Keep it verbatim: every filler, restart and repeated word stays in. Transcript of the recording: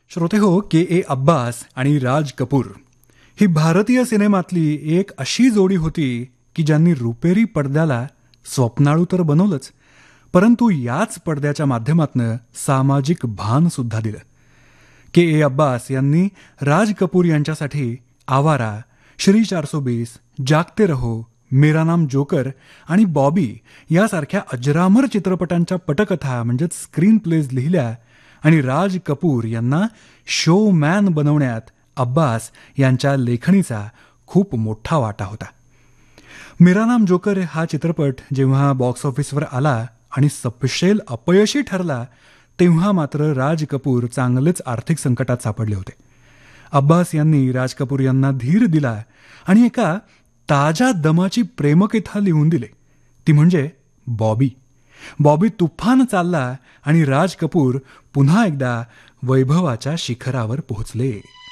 श्रोते हो, के ए अब्बास आणि राज कपूर ही भारतीय सिनेमातली एक अशी जोडी होती की ज्यांनी रुपेरी पडद्याला स्वप्नाळू तर बनवलंच, परंतु याच पडद्याच्या माध्यमातनं सामाजिक भान सुद्धा दिलं. के ए अब्बास यांनी राज कपूर यांच्यासाठी आवारा, श्री चारसो बीस, जागते रहो, मेरा नाम जोकर आणि बॉबी यासारख्या अजरामर चित्रपटांच्या पटकथा म्हणजेच स्क्रीन प्लेज लिहिल्या आणि राज कपूर यांना शो मॅन बनवण्यात अब्बास यांच्या लेखणीचा खूप मोठा वाटा होता. मेरा नाम जोकर हा चित्रपट जेव्हा बॉक्स ऑफिसवर आला आणि सपशेल अपयशी ठरला तेव्हा मात्र राज कपूर चांगलेच आर्थिक संकटात सापडले होते. अब्बास यांनी राज कपूर यांना धीर दिला आणि एका ताज्या दमाची प्रेमकथा लिहून दिली, ती म्हणजे बॉबी. बॉबी तुफान चालला आणि राज कपूर पुन्हा एकदा वैभवाच्या शिखरावर पोहोचले.